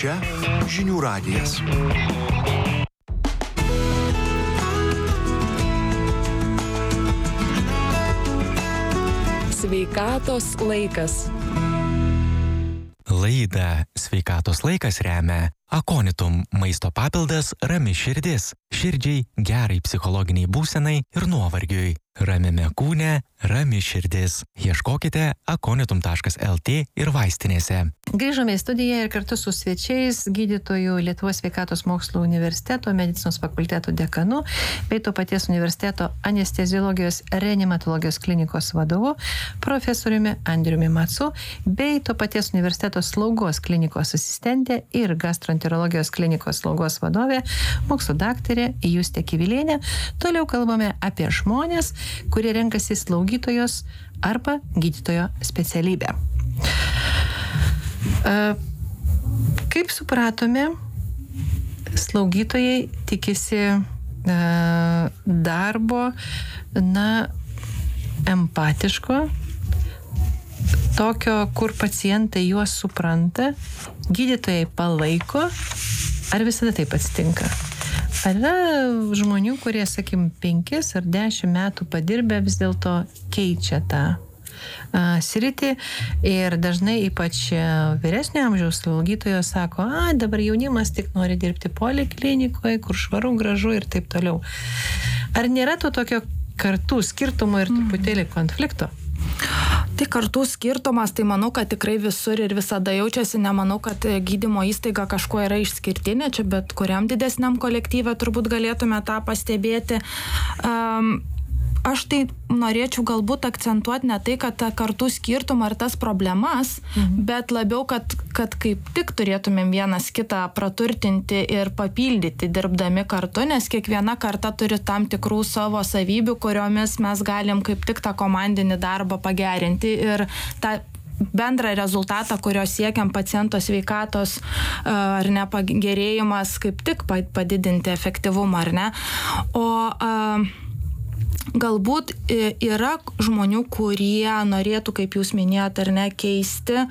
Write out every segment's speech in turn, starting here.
Čia Žinių radijas. Sveikatos laikas. Laidą Sveikatos laikas remia Akonitum maisto papildas Rami širdis. Širdžiai, gerai psichologiniai būsenai ir nuovargiui. Ramiame kūne, rami širdis. Ieškokite akonitum.lt ir vaistinėse. Grįžome į studiją ir kartu su svečiais gydytojų Lietuvos sveikatos mokslo universiteto medicinos fakulteto dekanu bei to paties universiteto anesteziologijos reanimatologijos klinikos vadovu profesoriumi Andriumi Macu bei to paties universiteto slaugos klinikos asistentė ir gastroenterologijos klinikos slaugos vadovė mokslo daktarė Justė Kivilienė. Toliau kalbame apie žmonės, kurie renkasi slaugytojos arba gydytojo specialybę. Kaip supratome, slaugytojai tikisi darbo, empatiško, tokio, kur pacientai juos supranta, gydytojai palaiko, ar visada taip atsitinka? Ar yra žmonių, kurie, 5 ar 10 metų padirbę vis dėlto keičia tą sritį ir dažnai ypač vyresnio amžiaus slaugytojos sako, dabar jaunimas tik nori dirbti poliklinikoje, kur švaru, gražu ir taip toliau. Ar nėra to tokio kartų skirtumo ir truputėlį konflikto? Tai kartų skirtumas, tai manau, kad tikrai visur ir visada jaučiasi, nemanau, kad gydymo įstaiga kažkuo yra išskirtinė, čia bet kuriam didesniam kolektyve turbūt galėtume tą pastebėti. Aš tai norėčiau galbūt akcentuoti ne tai, kad kartų skirtumą ar tas problemas, bet labiau, kad kaip tik turėtumėm vienas kitą praturtinti ir papildyti dirbdami kartu, nes kiekviena karta turi tam tikrų savo savybių, kuriomis mes galim kaip tik tą komandinį darbą pagerinti ir tą bendrą rezultatą, kurio siekiam paciento sveikatos ar ne pagerėjimas, kaip tik padidinti efektyvumą, ar ne. O galbūt yra žmonių, kurie norėtų, kaip jūs minėjote, ar ne, keisti,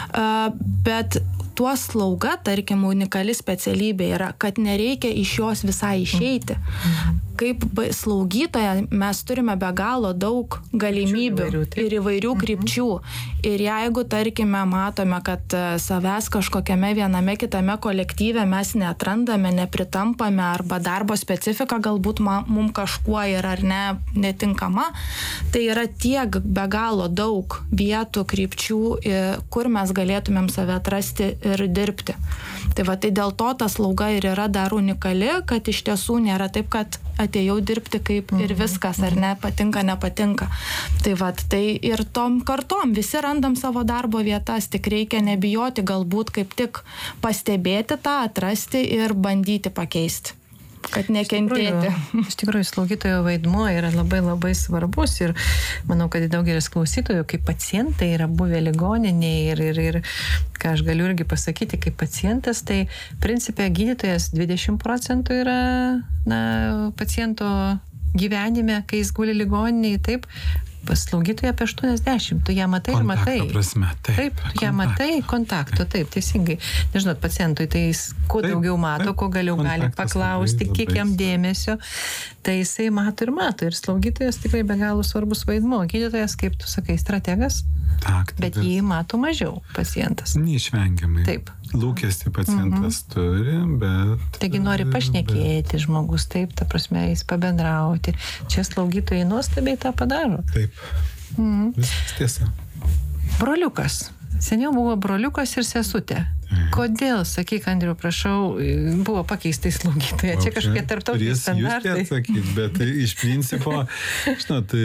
bet tuo slauga, tarkim, unikali specialybė yra, kad nereikia iš jos visai išeiti. Kaip slaugytoja mes turime be galo daug galimybių ir įvairių krypčių. Ir jeigu, tarkime, matome, kad savęs kažkokiame viename kitame kolektyve mes neatrandame, nepritampame arba darbo specifika galbūt mums kažkuo yra ar ne netinkama, tai yra tiek be galo daug vietų, krypčių, kur mes galėtumėm save atrasti ir dirbti. Tai va, tai dėl to ta slauga ir yra dar unikali, kad iš tiesų nėra taip, kad atėjau dirbti kaip ir viskas, ar ne, patinka, nepatinka. Tai va, tai ir tom kartom visi randam savo darbo vietas, tik reikia nebijoti galbūt kaip tik pastebėti tą, atrasti ir bandyti pakeisti, kad nekentėti. Iš tikrųjų, slaugytojo vaidmuo yra labai labai svarbus ir manau, kad daugelis klausytojų, kaip pacientai yra buvę ligoninėje ir ką aš galiu irgi pasakyti, kaip pacientas, tai principė gydytojas 20% yra paciento gyvenime, kai jis guli ligoninėje, taip, slaugytoja apie 80, tu ją matai ir matai. Prasme, taip, tu ją matai, kontakto, taip, teisingai. Nežinot, pacientui tai jis kuo daugiau mato, kuo gali paklausti, kiek jam dėmesio, tai jisai mato. Ir slaugytojas tikrai be galo svarbus vaidmuo. Gydytojas, kaip tu sakai, strategas, bet jį mato mažiau pacientas. Neišvengiamai. Taip. Lūkestį pacientas turi, bet... Taigi nori pašnekėti žmogus, taip, ta prasme, jis pabendrauti. Čia slaugytojai nuostabiai tą padaro. Taip. Viskas tiesa. Broliukas. Seniau buvo broliukas ir sesutė. Kodėl, sakyk, Andriau, prašau, buvo pakeista į slaugytoją? Čia kažkokie tarptautiniai standartai. Jūs atsakyti, bet iš principo, žinot,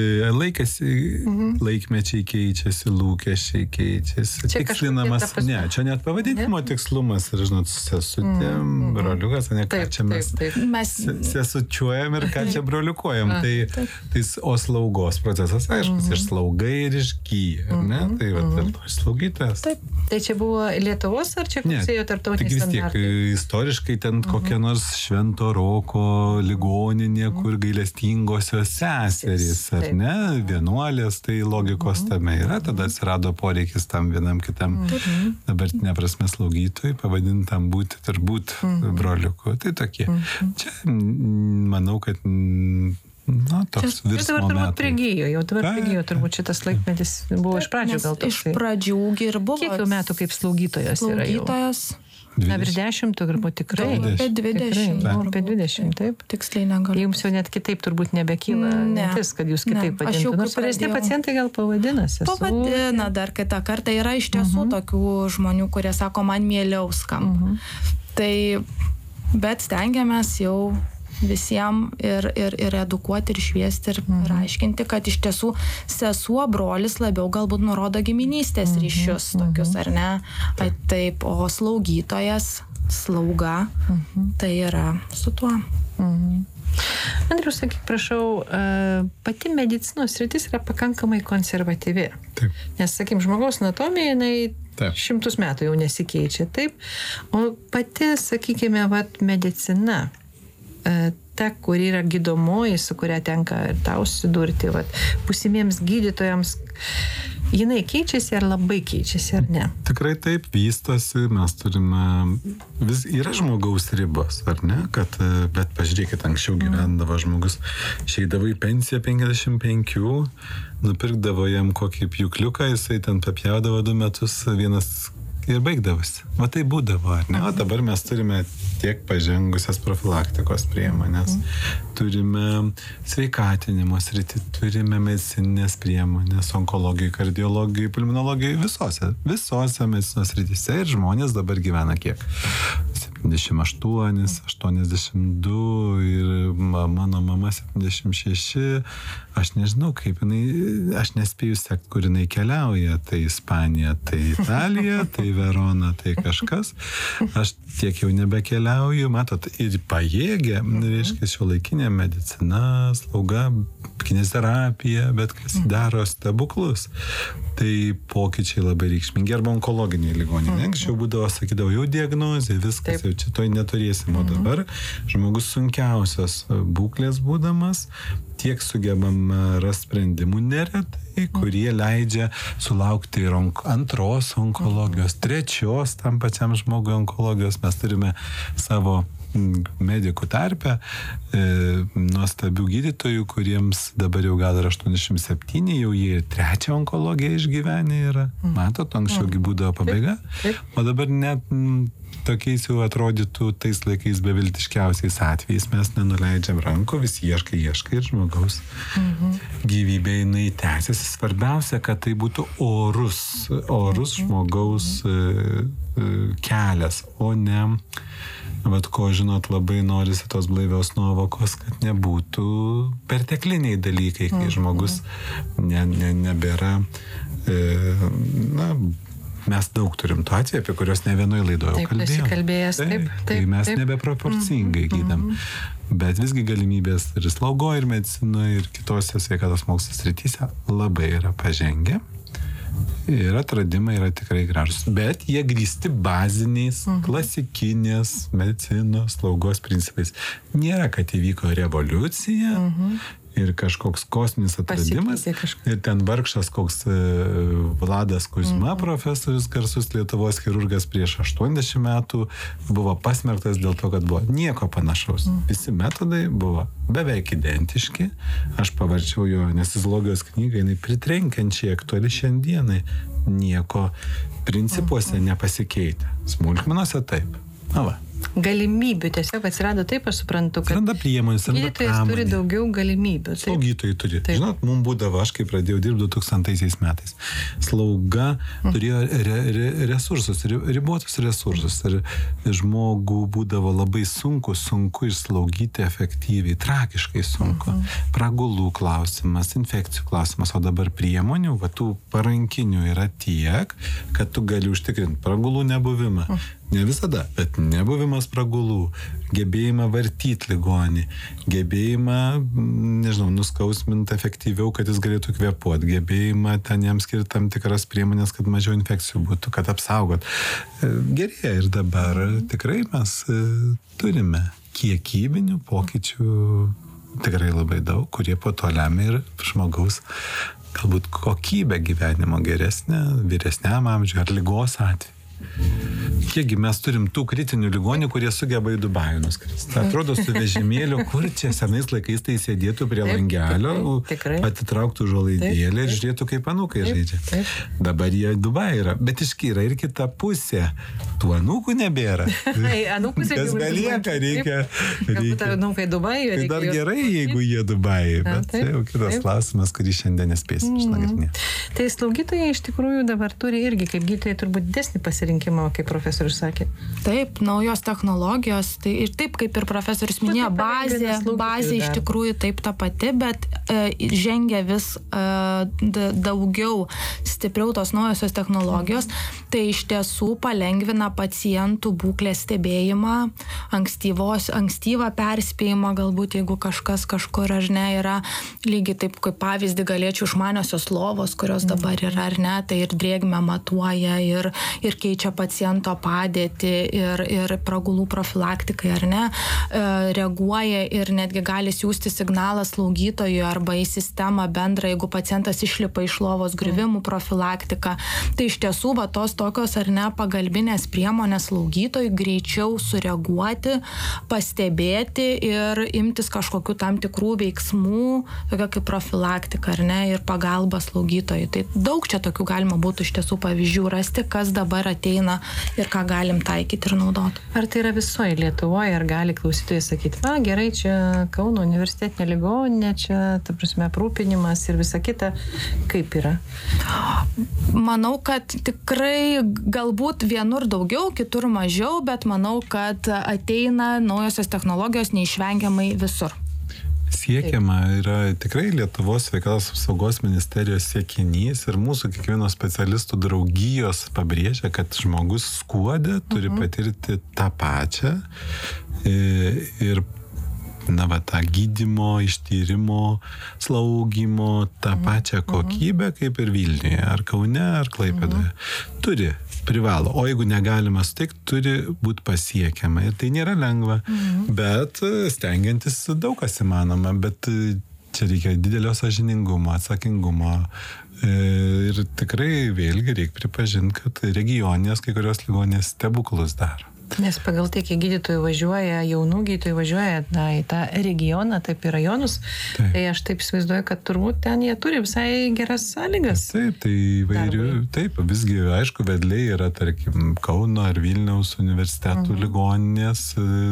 laikmečiai keičiasi, lūkesčiai keičiasi, tikslinamas. Ne, čia net pavadinimo tikslumas ir, žinot, sesutėm, broliukas, ne ką čia mes sesučiuojam ir ką čia broliukuojam. Tai o slaugos procesas, aiškus, ir slaugai ir išgyja, ne? Tai va, ir slaugytojas. Taip. Tai čia buvo Lietuvos ar čia nepagarsėjo tarptautiniai standartai. Tik vis tiek istoriškai ten kokia nors Švento Roko ligoninė, kur gailestingosios seserys, ar ne, vienuolės, tai logikos tame yra, tada atsirado poreikis tam vienam kitam dabartinė prasme slaugytojui, pavadintam būti turbūt broliuku. Tai tokie. Čia manau, kad toks virsmo metai. Jau dabar prigijo, turbūt šitas laikmetis buvo iš pradžių gal toks. Iš pradžių ir buvo. Kiek jau metų kaip slaugytojas yra jau? Slaugytojas. Na, virš 10 turbūt tikrai. Apie 20. Apie 20, taip. Tiksliai negaliu. Jums jau net kitaip turbūt nebekyla mintis, kad jūs kitaip vadintų. Nors vyresni pacientai gal pavadina sesuo. Pavadina dar kitą kartą. Yra iš tiesų tokių žmonių, kurie sako, man mieliau skamba. Tai, bet stengiamės jau visiems ir edukuoti, ir šviesti, ir aiškinti, kad iš tiesų sesuo, brolis labiau galbūt nurodo giminystės ryšius tokius, ar ne? Taip, o slaugytojas, slauga, tai yra su tuo. Andriau, sakyk, prašau, pati medicinos sritis yra pakankamai konservatyvi. Taip. Nes, sakykim, žmogaus anatomija, jinai 100 metų jau nesikeičia, taip? O pati, sakykime, medicina, ta, kur yra gydomoji, su kuria tenka ir tau susidurti, būsimiems gydytojams, jinai keičiasi ar labai keičiasi, ar ne? Tikrai taip, vystosi, mes turime, yra žmogaus ribos, ar ne? Bet pažiūrėkit, anksčiau gyvendavo žmogus, išeidavo į pensiją 55, nupirkdavo jam kokį pjūkliuką, jisai ten papjaudavo 2 metus, vienas ir baigdavosi. Va tai būdavo, ar ne? O dabar mes turime tiek pažengusias profilaktikos priemonės, turime sveikatinimo sritį, turime medicininės priemonės, onkologijai, kardiologijai, pulmonologijai, visose medicinos srityse ir žmonės dabar gyvena kiek? 78, 82 ir mano mama 76, aš nežinau kaip jinai, aš nespėju sekti, kur jinai keliauja, tai Ispanija, tai Italija, tai Verona, tai kažkas, aš tiek jau nebekeliauju, matot, ir pajėgia, reiškia, šiuolaikinė medicina, slauga, kineziterapija, bet kas daro stebuklus. Tai pokyčiai labai reikšmingi, arba onkologiniai ligoninė. Anksčiau būdavo, sakydavo, jau diagnozė, viskas, jau čia to neturėsim, o dabar žmogus sunkiausios būklės būdamas, tiek sugebam rasti sprendimų neretai, kurie leidžia sulaukti ir antros onkologijos, trečios tam pačiam žmogui onkologijos. Mes turime savo medikų tarpe nuostabių gydytojų, kuriems dabar jau gal yra 87, jau jie 3 onkologiją išgyvenę yra. Matot, anksčiaugi būdavo pabaiga, o dabar net tokiais jau atrodytų tais laikais beviltiškiausiais atvejais mes nenuleidžiam rankų, vis ieškai ir žmogaus gyvybė jinai tęsiasi. Svarbiausia, kad tai būtų orus žmogaus kelias, o ne ko, žinot, labai norisi tos blaivios nuovokos, kad nebūtų pertekliniai dalykai, kai žmogus nebėra, mes daug turim tų atvejų, apie kurios ne vienoje laidoje kalbėjom. Tai mes nebeproporcingai gydam. Bet visgi galimybės ir slaugoje, ir medicinoje, ir kitose sveikatos mokslo srityse labai yra pažengę. Ir atradimai yra tikrai gražus. Bet jie grįsti baziniais, klasikinės medicinos, slaugos principais. Nėra, kad įvyko revoliucija ir kažkoks kosminis atradimas. Ir ten vargšas koks Vladas Kuzma, profesorius, garsus Lietuvos chirurgas prieš 80 metų, buvo pasmerktas dėl to, kad buvo nieko panašaus. Visi metodai buvo beveik identiški. Aš pavarčiau jo anesteziologijos knygą, jinai pritrenkiančiai aktuali šiandienai. Nieko principuose nepasikeitė. Smulkmenose taip. Galimybių tiesiog atsirado, taip aš suprantu, kad gydytojas turi daugiau galimybių. Slaugytojai turi. Žinot, mums būdavo, aš kai pradėjau dirbti 2000 metais, slauga turėjo resursus, ribotus resursus ir žmogų būdavo labai sunku išslaugyti efektyviai, tragiškai sunku. Pragulų klausimas, infekcijų klausimas, o dabar priemonių, tų parankinių yra tiek, kad tu gali užtikrinti pragulų nebuvimą. Ne visada, bet nebuvimą gebėjimą spragulų, gebėjimą vartyti ligonį, gebėjimą, nežinau, nuskausminti efektyviau, kad jis galėtų kvėpuoti, gebėjimą ten jam skirti tam tikras priemonės, kad mažiau infekcijų būtų, kad apsaugot. Gerėja ir dabar tikrai mes turime kiekybinių pokyčių tikrai labai daug, kurie po to lemia ir žmogaus galbūt kokybę gyvenimo geresnė, vyresniam amžiui ar ligos atveju. Kiekgi mes turim tų kritinių ligonių, kurie sugeba į Dubajų nuskristi. Atrodo su vežimėliu, kur čia senais laikais tai sėdėtų prie langelio, atitrauktų žolaidėlį ir žiūrėtų, kaip anūkai žaidžia. Dabar jie Dubajai yra, bet iškyra ir kita pusė. Tų anūkų nebėra. Kas belieka, reikia. Galbūt anūkai Dubajai. Tai dar gerai, jeigu jie Dubajai, bet tai jau kitas klausimas, kurį šiandien nespėsim išnagrinėti. Tai slaugytojai iš tikrųjų dabar turi irgi, kaip gydytojai, turbūt didesnį pasirinkimą, kaip profesorius sakė. Taip, naujos technologijos, tai ir taip, kaip ir profesorius minėjo, bazė iš tikrųjų taip ta pati, bet žengia vis daugiau, stipriau tos naujosios technologijos, tai iš tiesų palengvina pacientų būklės stebėjimą, ankstyvą perspėjimą, galbūt jeigu kažkas kažkur ar ne yra, lygiai taip kaip pavyzdį galėčiau išmaniosios lovos, kurios dabar yra ar ne, tai ir drėgmę matuoja, ir keičia paciento padėtį, ir pragulų profilaktikai ar ne, reaguoja ir netgi gali siųsti signalą slaugytojui arba į sistemą bendrą, jeigu pacientas išlipa iš lovos, griuvimų profilaktika. Tai iš tiesų tos tokios ar ne pagalbinės priemonės slaugytojui greičiau sureaguoti, pastebėti ir imtis kažkokių tam tikrų veiksmų, tokia kaip profilaktika ar ne, ir pagalba slaugytojui. Tai daug čia tokių galima būtų iš tiesų pavyzdžių rasti, kas dabar ateina ir ką galim taikyti ir naudoti. Ar tai yra visoje Lietuvoje, ar gali klausytojai sakyti, gerai, čia Kauno universitetinė ligoninė, čia, ta prasme, aprūpinimas ir visa kita, kaip yra? Manau, kad tikrai galbūt vienur daugiau, kitur mažiau, bet manau, kad ateina naujosios technologijos neišvengiamai visur. Siekiama yra tikrai Lietuvos sveikatos apsaugos ministerijos siekinys ir mūsų kiekvieno specialistų draugijos pabrėžia, kad žmogus Skuode turi patirti tą pačią ir tą gydymo, ištyrimo, slaugymo, tą pačią kokybę kaip ir Vilniuje, ar Kaune, ar Klaipėdoje. Turi, privalo. O jeigu negalima suteikti, turi būti pasiekiama. Ir tai nėra lengva, bet stengiantis daug kas įmanoma, bet čia reikia didelio sąžiningumo, atsakingumo. Ir tikrai vėlgi reikia pripažinti, kad regioninės kai kurios ligoninės stebuklus daro. Nes pagal tai, kiek gydytojų važiuoja, jaunų gydytojų važiuoja į tą regioną, taip į rajonus, tai aš taip įsivaizduoju, kad turbūt ten jie turi visai geras sąlygas. Taip, tai įvairių, taip, visgi, aišku, vedliai yra, tarkim, Kauno ar Vilniaus universitetų ligoninės,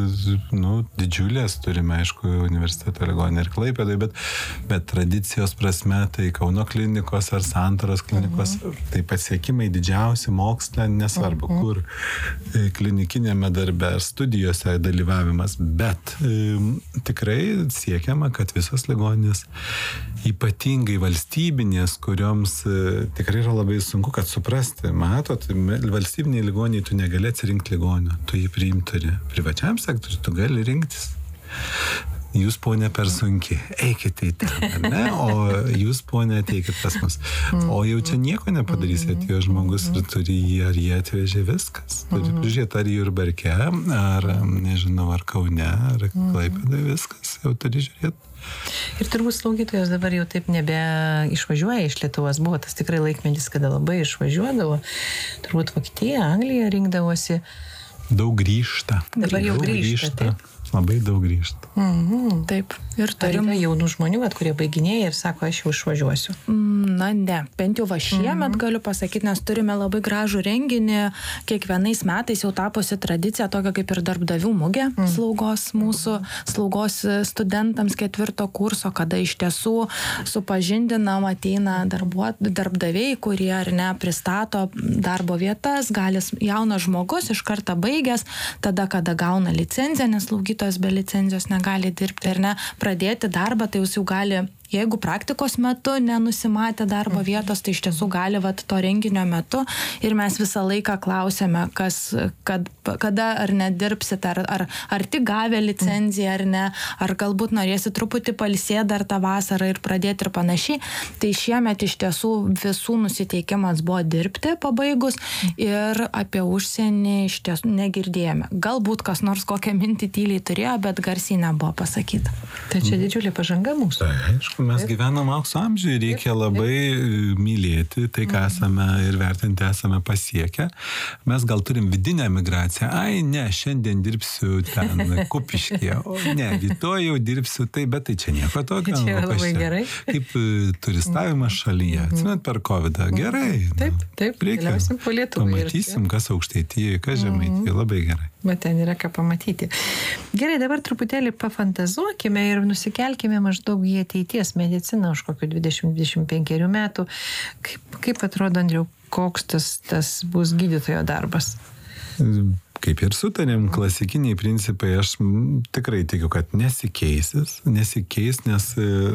didžiulės turime, aišku, universiteto ligoninė ir Klaipėdai, bet tradicijos prasme, tai Kauno klinikos ar Santaros klinikos, tai pasiekimai didžiausi moksle, nesvarbu, kur klinikinė darbe ar studijose dalyvavimas, bet tikrai siekiama, kad visos ligoninės, ypatingai valstybinės, kurioms tikrai yra labai sunku, kad suprasti, matot, valstybiniai ligoniai tu negali atsirinkti ligonio, tu jį priimti turi. Privačiam sektoriui tu gali rinktis. Jūs, ponė, per sunki, eikite į ten, ne? O jūs, ponė, ateikit pas mus. O jau čia nieko nepadarys, atėjo žmogus ir turi jį, ar jie atvežė viskas. Turi prižiūrėti, ar Jurbarke, ar, nežinau, ar Kaune, ar Klaipėdai, viskas, jau turi žiūrėti. Ir turbūt slaugytojos dabar jau taip nebe išvažiuoja iš Lietuvos. Buvo tas tikrai laikmetis, kada labai išvažiuodavo. Turbūt Vokietija, Anglija rinkdavosi. Daug grįžta. Dabar jau grįžta. Taip. Labai daug grįžta. Taip. Ir turime jaunų žmonių, kurie baiginėja ir sako, aš jau išvažiuosiu. Na ne, bent jau šiemet galiu pasakyti, nes turime labai gražų renginį, kiekvienais metais jau tapusi tradicija tokia kaip ir darbdavių mugė slaugos mūsų, slaugos studentams 4 kurso, kada iš tiesų supažindinam, ateina darbdaviai, kurie ar ne pristato darbo vietas, gali jaunas žmogus iš karto baigęs, tada kada gauna licenciją, nes slaugytojas be licenzijos negali dirbti ar ne, pradėti darbą, tai jūs jau gali Jeigu praktikos metu nenusimatė darbo vietos, tai iš tiesų gali to renginio metu ir mes visą laiką klausėme, kada ar nedirbsit, ar tik gavę licenciją ar ne, ar galbūt norėsit truputį pailsėti dar tą vasarą ir pradėti ir panašiai. Tai šiemet iš tiesų visų nusiteikimas buvo dirbti pabaigus ir apie užsienį iš tiesų negirdėjome. Galbūt kas nors kokią mintį tyliai turėjo, bet garsiai nebuvo pasakyta. Tai čia didžiulė pažanga mūsų. Tai, aišku, mes gyvenam aukso amžiuje, reikia labai mylėti tai, ką esame ir vertinti esame pasiekę. Mes gal turim vidinę migraciją. Ai, ne, šiandien dirbsiu ten Kupiškyje, o ne, rytoj jau dirbsiu tai, bet tai čia nieko tokio. Čia labai gerai. Kaip turistavimas šalyje. Atsimet per COVID-ą. Gerai. Taip, keliausim po Lietuvą. Pamatysim, kas Aukštaitijoje, kas Žemaitijoje. Labai gerai. Bet ten yra ką pamatyti. Gerai, dabar truputėlį pafantazuokime ir nusikelkime maždaug į ateities mediciną už kokių 20-25 metų. Kaip atrodo, Andriau, koks tas bus gydytojo darbas? Kaip ir sutarėm, klasikiniai principai, aš tikrai tikiu, kad nesikeis, nes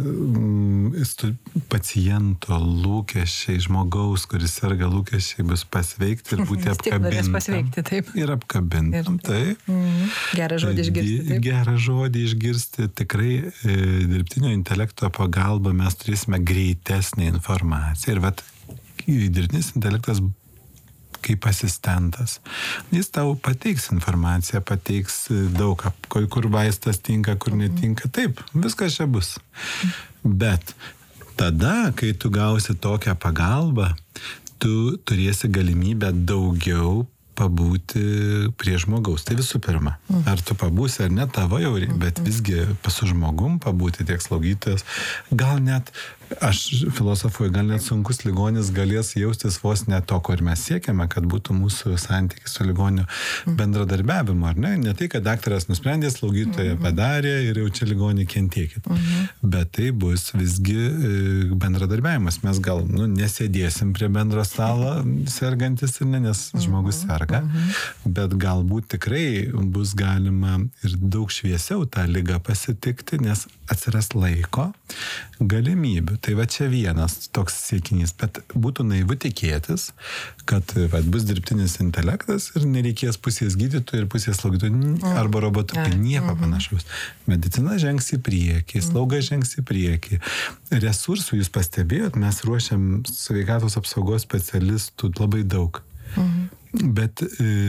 paciento lūkesčiai, žmogaus, kuris serga lūkesčiai, bus pasveikti ir būti apkabintam. Ir apkabintam, taip. Gerą žodį išgirsti. Taip. Gerą žodį išgirsti. Tikrai dirbtinio intelekto pagalba mes turėsime greitesnę informaciją. Ir dirbtinis intelektas kaip asistentas. Jis tau pateiks informaciją, pateiks daug, kur vaistas tinka, kur netinka. Taip, viskas čia bus. Bet tada, kai tu gausi tokią pagalbą, tu turėsi galimybę daugiau pabūti prie žmogaus. Tai visų pirma, ar tu pabūsi ar ne tavo jau, bet visgi su žmogum pabūti tiek slaugytojas, gal net aš filosofuoju, gal net sunkus ligonis galės jaustis vos ne to, ko ir mes siekiame, kad būtų mūsų santykis su ligoniu bendradarbiavimu, ar ne? Ne tai, kad daktaras nusprendė, slaugytoja padarė ir jau čia ligonį kentėkit. Bet tai bus visgi bendradarbiavimas. Mes gal nesėdėsim prie bendro stalo sergantis ir ne, nes žmogus serga, bet galbūt tikrai bus galima ir daug šviesiau tą ligą pasitikti, nes atsiras laiko, galimybių. Tai va čia vienas toks siekinys, bet būtų naivu tikėtis, kad bus dirbtinis intelektas ir nereikės pusės gydytojų ir pusės slaugytojų arba robotų, nieko panašaus. Medicina žengs į priekį, slauga žengs į priekį. Resursų, jūs pastebėjot, mes ruošiam sveikatos apsaugos specialistų labai daug. Bet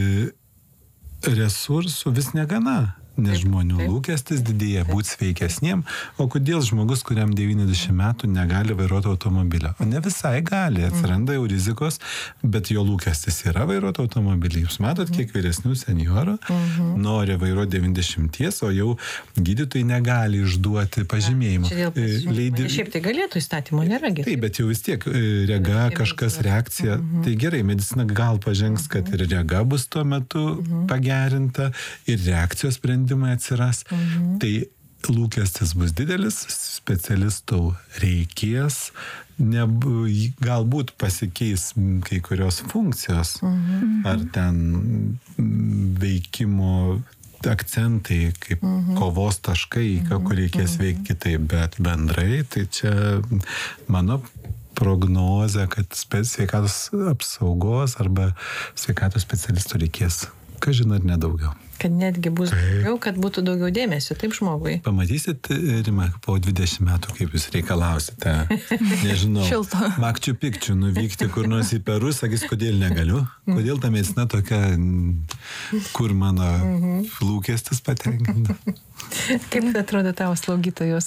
resursų vis negana. Nes žmonių lūkestis didėja būti sveikesniem, o kodėl žmogus, kuriam 90 metų, negali vairuoti automobilio? O ne visai gali, atsiranda jau rizikos, bet jo lūkestis yra vairuoti automobilį. Jūs matot, kiek vyresnių seniorų nori vairuoti 90, o jau gydytojai negali išduoti pažymėjimą. Šiaip tai galėtų, įstatymo nėra. Taip, bet jau vis tiek rega, kažkas reakcija. Tai gerai, medicina gal pažengs, kad ir rega bus tuo metu pagerinta ir reakcijos sprendimai atsiras. Tai lūkestis bus didelis, specialistų reikės, galbūt pasikeis kai kurios funkcijos, ar ten veikimo akcentai, kaip kovos taškai, kur reikės veikti kitaip, bet bendrai, tai čia mano prognozė, kad sveikatos apsaugos arba sveikatos specialistų reikės, ką žinai, ar nedaugiau. Kad netgi bus daugiau, kad būtų daugiau dėmesio, taip žmogui. Pamatysit, Rima, po 20 metų, kaip jūs reikalausite, nežinau, Makčiu Pikčiu nuvykti kur nors į Peru, sakys, kodėl negaliu, kodėl ta medicina tokia, kur mano lūkestis patenkinta. Kaip atrodo tavo slaugytojos,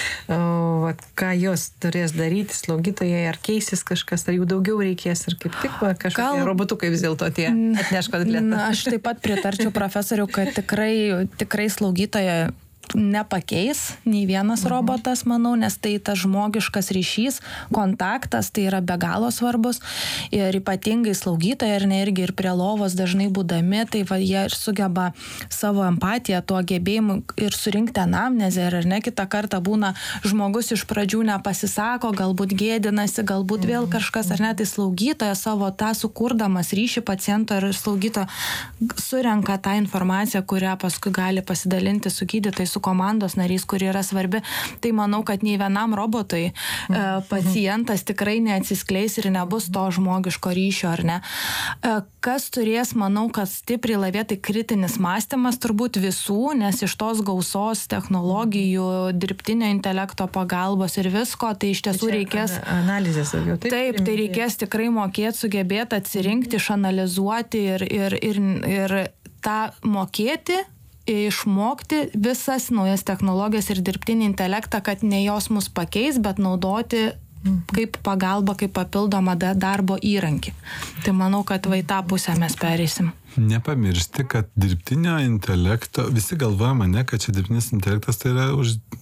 ką jos turės daryti, slaugytojai, ar keisis kažkas, ar jų daugiau reikės, ir kaip tik kažkokie robotukai vis dėlto tie atneš kotletą. Aš taip pat pritarčiau profesoriu, kad tikrai slaugytoja nepakeis nei vienas robotas, manau, nes tai tas žmogiškas ryšys, kontaktas, tai yra be galo svarbus ir ypatingai slaugytojai irgi ir prie lovos dažnai būdami, tai jie ir sugeba savo empatiją, tuo gebėjimu ir surinkti anamnezę ir ne, kitą kartą būna žmogus iš pradžių nepasisako, galbūt gėdinasi, galbūt vėl kažkas, ar ne, tai slaugytoja savo tą sukurdamas ryšį paciento ir slaugytoja surenka tą informaciją, kurią paskui gali pasidalinti su gydytojais, su komandos narys, kuri yra svarbi. Tai manau, kad nei vienam robotui pacientas tikrai neatsiskleis ir nebus to žmogiško ryšio, ar ne. Kas turės, manau, kad stipriai lavėti kritinis mąstymas turbūt visų, nes iš tos gausos technologijų, dirbtinio intelekto pagalbos ir visko, tai iš tiesų reikės analizės daugiau. Taip, tai reikės tikrai mokėti, sugebėti atsirinkti, išanalizuoti ir tą mokėti, išmokti visas naujas technologijas ir dirbtinį intelektą, kad ne jos mus pakeis, bet naudoti kaip pagalba, kaip papildomą darbo įrankį. Tai manau, kad va į tą pusę mes pereisim. Nepamiršti, kad dirbtinio intelekto, visi galvoja kad čia dirbtinis intelektas tai yra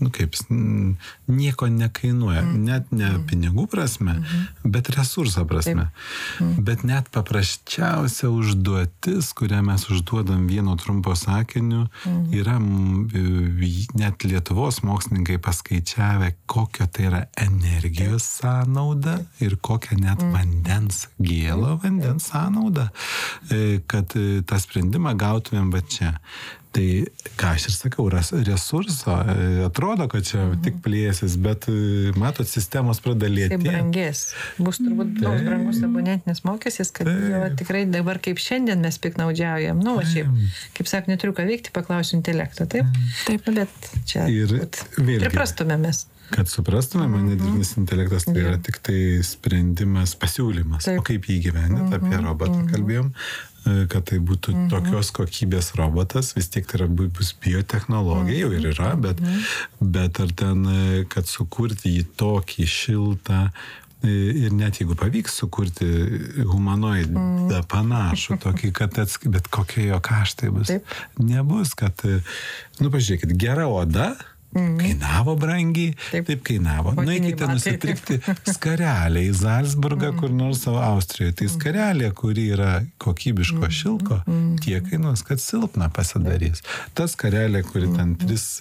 nieko nekainuoja, net ne pinigų prasme, bet resurso prasme. Bet net paprasčiausia užduotis, kurią mes užduodam vieno trumpo sakiniu, yra net Lietuvos mokslininkai paskaičiavę, kokia tai yra energijos sąnauda ir kokia net vandens sąnauda, kad tą sprendimą gautumėm va čia. Tai, ką aš ir sakau, resurso, atrodo, kad čia tik plėsis, bet matot, sistemos pradalėti. Tai brangės. Bus turbūt toks brangus abonentinis mokestis, kad jau tikrai dabar kaip šiandien mes piknaudžiaujam. Šiaip, kaip sak, neturiu ką veikti, paklausiu intelekto, taip? Taip, bet čia priprastume mes. Kad suprastume, dirbtinis intelektas tai yra tik tai sprendimas, pasiūlymas. O kaip jį gyventi, apie robotą kalbėjom, kad tai būtų tokios kokybės robotas, vis tiek tai bus biotechnologija, jau ir yra, bet ar ten, kad sukurti jį tokį šiltą, ir net jeigu pavyks sukurti humanoidą panašų, tokį, bet kokie jo kaštai bus. Nebus, kad, pažiūrėkit, gera oda, kainavo brangiai, taip kainavo. Nueikite nusipirkti skarelę į Zalcburgą, kur nors Austrijoje. Tai skarelė, kuri yra kokybiško šilko, tiek kainuos, kad silpna pasidarys. Ta skarelė, kuri ten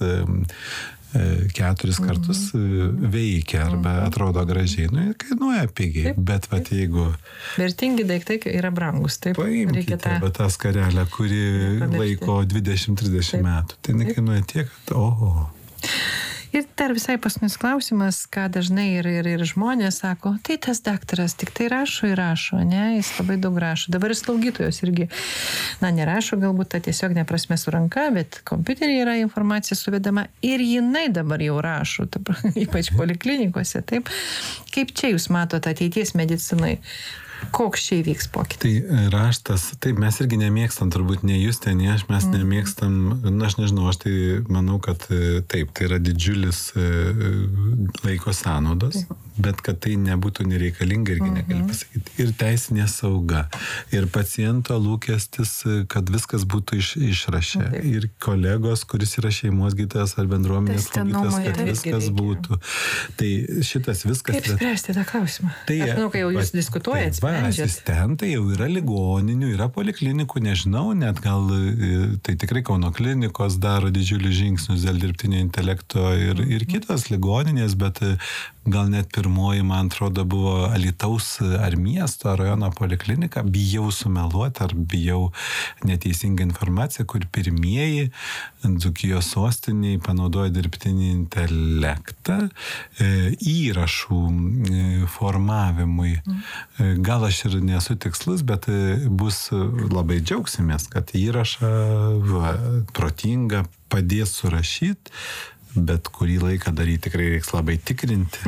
3-4 kartus veikia arba atrodo gražiai, kainuoja pigiai, bet jeigu... Vertingi daiktai yra brangus, taip? Paimkite tą skarelę, kuri laiko 20-30 metų. Tai nekainuoja tiek, kad Ir dar visai paskutinis klausimas, ką dažnai ir žmonės sako, tai tas daktaras tik tai rašo ir rašo, ne, jis labai daug rašo. Dabar ir slaugytojos irgi, nerašo galbūt tiesiog neprasme su ranka, bet kompiuteryje yra informacija suvedama ir jinai dabar jau rašo, ypač poliklinikose, taip. Kaip čia jūs matote ateities medicinai? Koks čia įvyks pokytis? Tai raštas, taip, mes irgi nemėgstam, turbūt ne jūs, ten, aš mes nemėgstam, aš nežinau, aš tai manau, kad taip, tai yra didžiulis laiko sąnaudos, bet kad tai nebūtų nereikalinga, irgi negali pasakyti. Ir teisinė sauga, ir paciento lūkestis, kad viskas būtų išrašę, ir kolegos, kuris yra šeimos gydytojas ar bendruomenės slaugytojas, kad viskas būtų. Tai šitas viskas... Kaip spręsti tą klausimą? Aš manau, kai jau jūs diskutuojate, asistentai jau yra ligoninių, yra poliklinikų, nežinau, net gal tai tikrai Kauno klinikos daro didžiulius žingsnius dėl dirbtinio intelekto ir kitos ligoninės, bet gal net pirmoji, man atrodo, buvo Alytaus ar miesto, ar rajono poliklinika, bijau sumeluoti ar bijau neteisingą informaciją, kur pirmieji Dzūkijos sostiniai panaudoja dirbtinį intelektą įrašų formavimui. Gal aš ir nesu tikslus, bet bus labai džiaugsimės, kad įrašą protingą padės surašyti, bet kurį laiką daryti tikrai reiks labai tikrinti.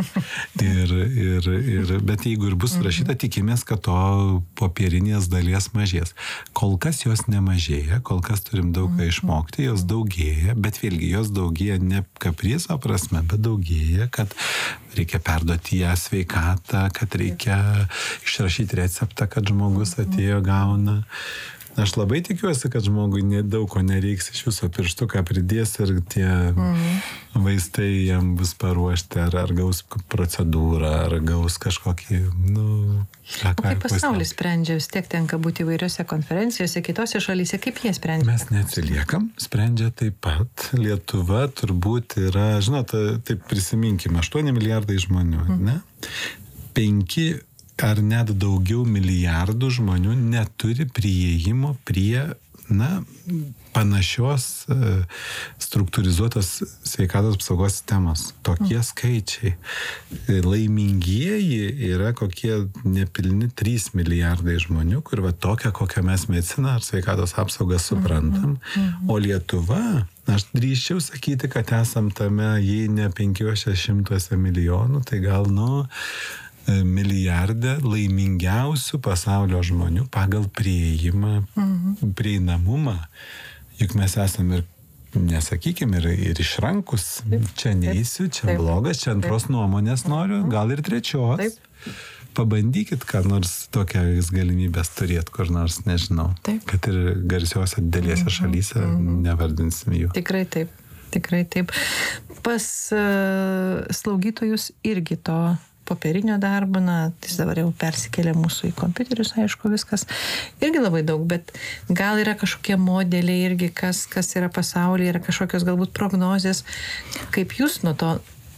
Bet jeigu ir bus rašyta, tikimės, kad to popierinės dalies mažės. Kol kas jos nemažėja, kol kas turim daug ką išmokti, jos daugėja, bet vėlgi jos daugėja ne kaprizo prasme, bet daugėja, kad reikia perduoti ją sveikatą, kad reikia išrašyti receptą, kad žmogus atėjo, gauna. Aš labai tikiuosi, kad žmogui daug ko nereiks, iš viso pirštuką pridės ir tie vaistai jam bus paruošti, ar gaus procedūrą, ar gaus kažkokį, O kaip pasaulis sprendžia, vis tiek tenka būti įvairiose konferencijose, kitose šalyse, kaip jie sprendžia? Mes neatsiliekam, sprendžia taip pat. Lietuva turbūt yra, taip prisiminkime, 8 milijardai žmonių, ne? 5 ar net daugiau milijardų žmonių neturi priėjimo prie panašios struktūrizuotos sveikatos apsaugos sistemos. Tokie skaičiai. Laimingieji yra kokie nepilni 3 milijardai žmonių, kur tokia, kokią mes mediciną ar sveikatos apsaugą suprantam. O Lietuva, aš drįsčiau sakyti, kad esam tame, jei ne 500 milijonų, tai gal milijardą laimingiausių pasaulio žmonių pagal prieinamumą. Juk mes esame nesakykime, ir išrankus. Čia neįsiu, čia blogas, čia antros nuomonės noriu, gal ir trečios. Taip. Pabandykit, ką nors tokias galimybės turėti, kur nors, nežinau. Taip. Kad ir garsiuose dideliuose šalyse nevardinsim jų. Tikrai taip. Pas slaugytojus irgi to popierinio darbo, tai dabar jau persikėlė mūsų į kompiuterius, aišku, viskas irgi labai daug, bet gal yra kažkokie modeliai irgi, kas yra pasaulyje, yra kažkokios galbūt prognozės, kaip jūs nuo to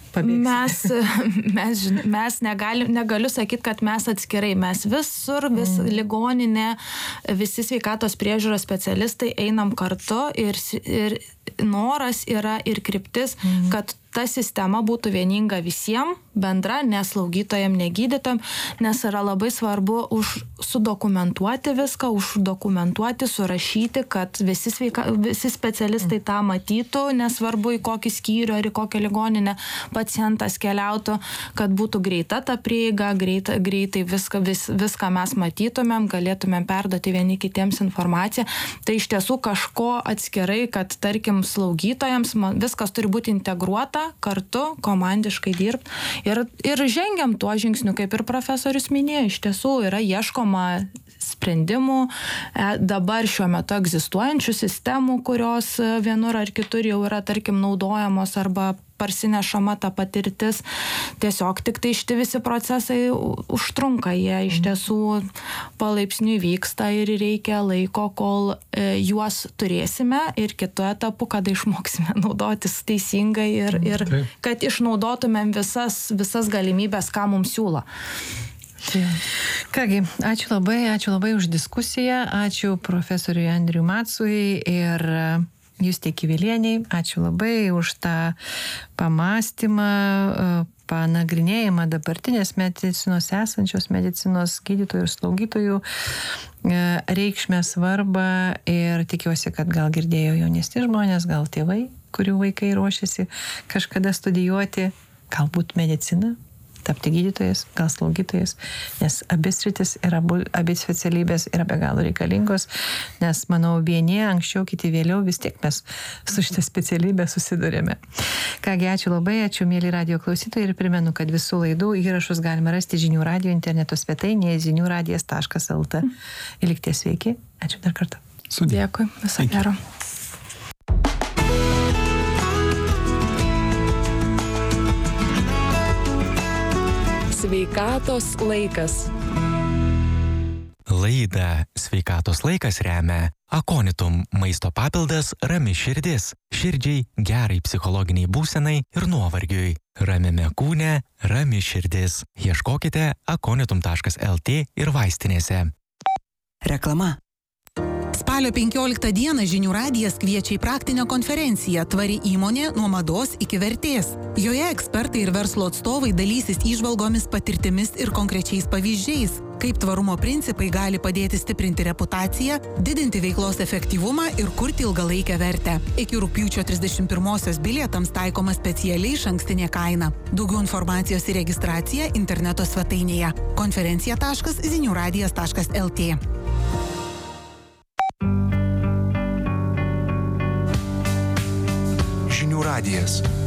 Mes negaliu sakyti, kad mes atskirai, mes visur, ligoninė, visi sveikatos priežiūros specialistai einam kartu ir noras yra ir kryptis, kad ta sistema būtų vieninga visiems, bendra, neslaugytojam, negydytojam, nes yra labai svarbu sudokumentuoti viską, uždokumentuoti, surašyti, kad visi specialistai tą matytų, nesvarbu į kokį skyrių ar į kokią ligoninę pacientas keliautų, kad būtų greita ta prieiga, greitai viską mes matytumėm, galėtumėm perduoti vieni kitiems informaciją. Tai iš tiesų kažko atskirai, kad tarkim slaugytojams viskas turi būti integruota, kartu, komandiškai dirbti ir žengiam tuo žingsniu, kaip ir profesorius minėjo, iš tiesų yra ieškoma sprendimų, dabar šiuo metu egzistuojančių sistemų, kurios vienur ar kitur jau yra, tarkim, naudojamos arba parsinešama ta patirtis. Tiesiog tik tai šitie visi procesai užtrunka, jie iš tiesų palaipsniui vyksta ir reikia laiko, kol juos turėsime ir kitu etapu, kada išmoksime naudotis teisingai ir kad išnaudotumėm visas galimybės, ką mums siūlo. Kągi, ačiū labai už diskusiją, ačiū profesoriui Andriui Macui ir Justei Kivilieniai, ačiū labai už tą pamastymą, panagrinėjimą dabartinės medicinos, esančios medicinos gydytojų ir slaugytojų reikšmę, svarbą ir tikiuosi, kad gal girdėjo jaunesni žmonės, gal tėvai, kurių vaikai ruošiasi kažkada studijuoti, galbūt mediciną, tapti gydytojas, gal slaugytojas, nes abi sritis ir abi specialybės yra be galo reikalingos, nes, manau, vieni anksčiau, kiti vėliau, vis tiek mes su šitą specialybę susidurėme. Kągi, ačiū labai, ačiū mėly radijo klausytojai ir primenu, kad visų laidų įrašus galima rasti Žinių radijo interneto svetainėje žiniųradijas.lt. Likite sveiki, ačiū dar kartą. Dėkui, viso gero. Sveikatos laikas. Laidą Sveikatos laikas remia Akonitum maisto papildas Rami širdis. Širdžiai, gerai psichologiniai būsenai ir nuovargiui. Ramiame kūne, rami širdis. Ieškokite akonitum.lt ir vaistinėse. Reklama. Spalio 15 dieną Žinių radijas kviečia į praktinę konferenciją Tvari įmonė nuo mados iki vertės. Joje ekspertai ir verslo atstovai dalysis įžvalgomis, patirtimis ir konkrečiais pavyzdžiais, kaip tvarumo principai gali padėti stiprinti reputaciją, didinti veiklos efektyvumą ir kurti ilgalaikę vertę. Iki rugpjūčio 31-osios bilietams taikoma specialiai išankstinė kaina. Daugiau informacijos ir registracija interneto svetainėje konferencija.žiniųradijas.lt. Žinių radijas.